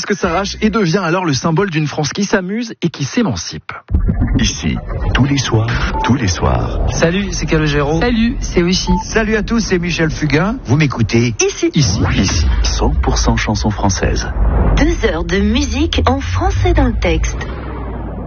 masque s'arrache et devient alors le symbole d'une France qui s'amuse et qui s'émancipe. Ici, tous les soirs. Salut, c'est Calogero. Salut, c'est Oishi. Salut à tous, c'est Michel Fugain. Vous m'écoutez Ici, 100% chansons françaises. 2 heures de musique en français dans le texte.